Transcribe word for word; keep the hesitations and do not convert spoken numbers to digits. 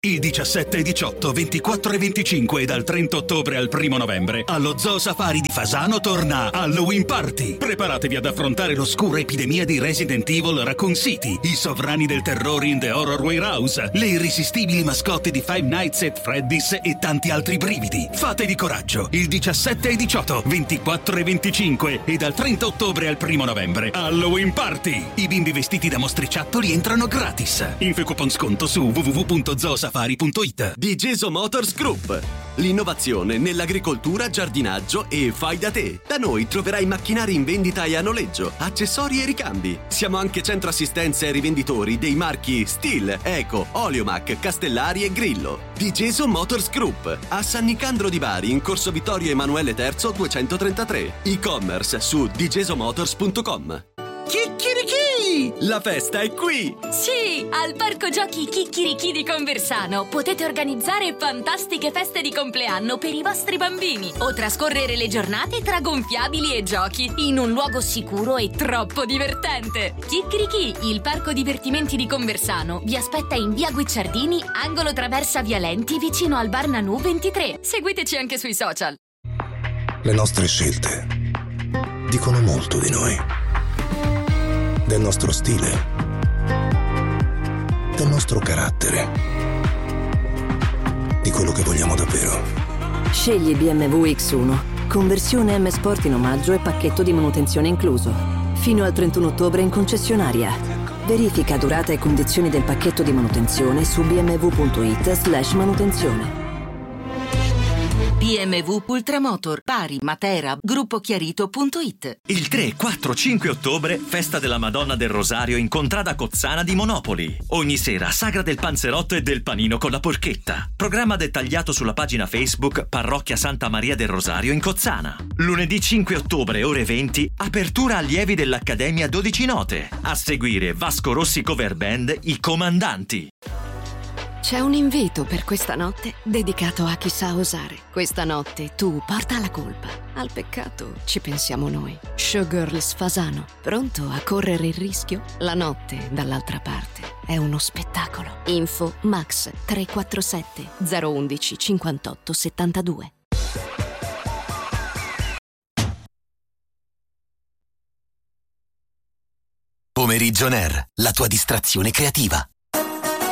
Il diciassette e diciotto, ventiquattro e venticinque e dal trenta ottobre al primo novembre allo Zoo Safari di Fasano torna Halloween Party. Preparatevi ad affrontare l'oscura epidemia di Resident Evil Raccoon City, i sovrani del terrore in The Horror Warehouse, le irresistibili mascotte di Five Nights at Freddy's e tanti altri brividi. Fatevi coraggio. Il diciassette e diciotto, ventiquattro e venticinque e dal trenta ottobre al primo novembre Halloween Party. I bimbi vestiti da mostriciattoli entrano gratis. Info e coupon sconto su w w w punto zoo safari punto it. Digeso Motors Group. L'innovazione nell'agricoltura, giardinaggio e fai da te. Da noi troverai macchinari in vendita e a noleggio, accessori e ricambi. Siamo anche centro assistenza ai rivenditori dei marchi Stihl, Eco, Oleomac, Castellari e Grillo. Digeso Motors Group. A San Nicandro di Bari, in corso Vittorio Emanuele terzo duecentotrentatré. E-commerce su digesomotors punto com. Chicchirichì! La festa è qui! Sì, al Parco Giochi Chicchirichì di Conversano potete organizzare fantastiche feste di compleanno per i vostri bambini o trascorrere le giornate tra gonfiabili e giochi in un luogo sicuro e troppo divertente. Chicchirichì, il parco divertimenti di Conversano, vi aspetta in via Guicciardini, angolo Traversa Vialenti, vicino al Bar Nanù ventitré. Seguiteci anche sui social. Le nostre scelte dicono molto di noi. Del nostro stile, del nostro carattere, di quello che vogliamo davvero. Scegli B M W X uno, conversione M Sport in omaggio e pacchetto di manutenzione incluso. Fino al trentuno ottobre in concessionaria. Verifica durata e condizioni del pacchetto di manutenzione su b m w punto it slash manutenzione. B M W Ultramotor, Bari, Matera, gruppo chiarito punto it. Il tre, quattro, cinque ottobre, festa della Madonna del Rosario in Contrada Cozzana di Monopoli. Ogni sera sagra del panzerotto e del panino con la porchetta. Programma dettagliato sulla pagina Facebook Parrocchia Santa Maria del Rosario in Cozzana. Lunedì cinque ottobre, ore venti, apertura allievi dell'Accademia dodici Note. A seguire Vasco Rossi Cover Band, I Comandanti. C'è un invito per questa notte dedicato a chi sa osare. Questa notte tu porta la colpa. Al peccato ci pensiamo noi. Showgirls Fasano, pronto a correre il rischio? La notte dall'altra parte è uno spettacolo. Info Max tre quattro sette zero uno uno cinquantotto settantadue. Pomeriggio N E R, la tua distrazione creativa.